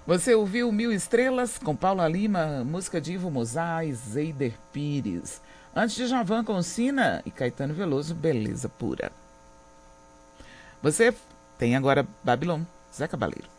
Você ouviu Mil Estrelas com Paula Lima, música de Ivo Mosais, Zeider Pires. Antes de Javan com Sina e Caetano Veloso, Beleza Pura. Você tem agora Babilônia, Zé Cabaleiro.